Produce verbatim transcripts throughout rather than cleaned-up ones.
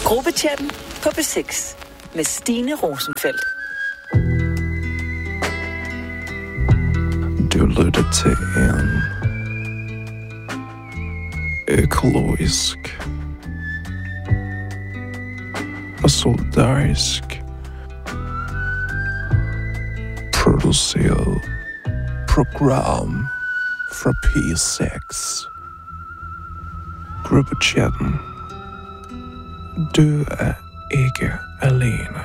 Gruppechatten på B seks med Stine Rosenfeldt. Du lytter til en økologisk og solidarisk produceret program fra P seks. Gruppechatten. Du er ikke alene.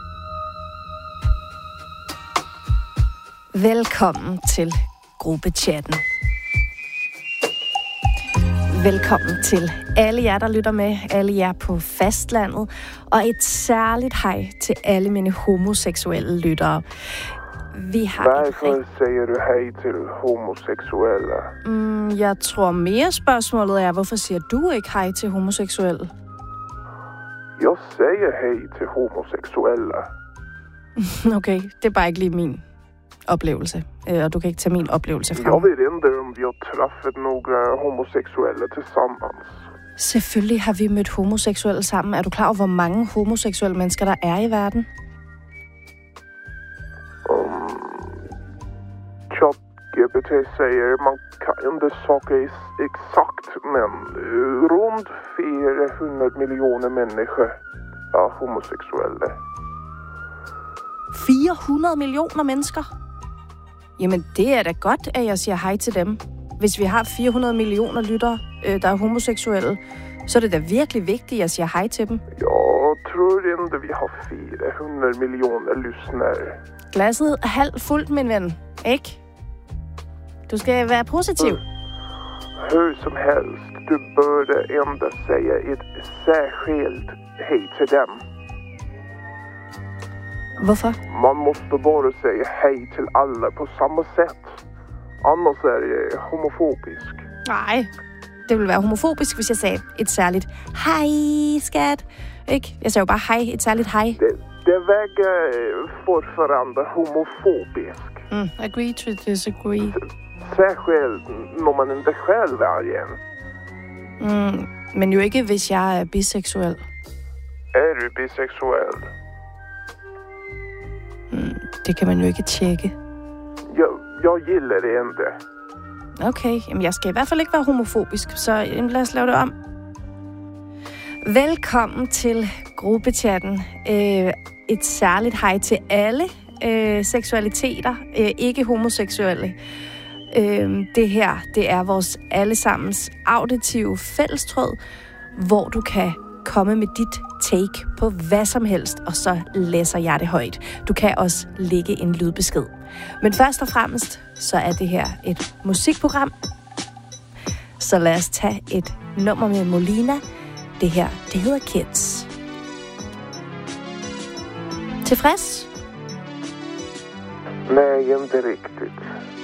Velkommen til Gruppechatten. Velkommen til alle jer, der lytter med, alle jer på fastlandet, og et særligt hej til alle mine homoseksuelle lyttere. Vi har Hvorfor et... siger du hej til homoseksuelle? Mm, jeg tror mere spørgsmålet er, hvorfor siger du ikke hej til homoseksuelle? Jeg siger hej til homoseksuelle. Okay, det er bare ikke lige min oplevelse, og du kan ikke tage min oplevelse fra Jeg mig. vet inte om vi har träffat några homoseksuelle tillsammans. Selvfølgelig har vi mødt homoseksuelle sammen. Er du klar over, hvor mange homoseksuelle mennesker der er i verden? Um, ChatGPT säger man kan inte säga exakt, men uh, runt fyrahundra millioner människor är homosexuella. fire hundrede millioner mennesker? Jamen, det er da godt, at jeg siger hej til dem. Hvis vi har fire hundrede millioner lyttere, øh, der er homoseksuelle, så er det da virkelig vigtigt, at jeg siger hej til dem. Jag tror inte vi har fyrahundra millioner lyssnare. Glasset er halvt fuldt, min ven. Ikke? Du skal være positiv. Hur som helst, du borde ändå säga ett särskilt hej till dem. Hvorfor? Man måste bara säga hej till alla på samma sätt. Annars är det homofobisk. Nej, det ville være homofobisk, hvis jeg sagde et særligt hej, skat. Ikke? Jeg sagde jo bare hej, et særligt hej. Det, det väger fortfarande homofobisk. Mm, agree to disagree. Särskilt när man inte själv är en. Mm, men jo ikke, hvis jeg er biseksuel. Är du bisexuell? Mm, det kan man jo ikke tjekke. Jag, jag gillar det inte. Okay, jamen jeg skal i hvert fald ikke være homofobisk, så jamen, lad os lave det om. Velkommen til Gruppechatten. Øh, et særligt hej til alle øh, seksualiteter, øh, ikke homoseksuelle. Øh, det her, det er vores allesammens auditive fællestråd, hvor du kan komme med dit take på hvad som helst, og så læser jeg det højt. Du kan også lægge en lydbesked. Men først og fremmest, så er det her et musikprogram. Så lad os tage et nummer med Molina. Det her, det hedder Kids. Tilfreds? Nej, inte riktigt.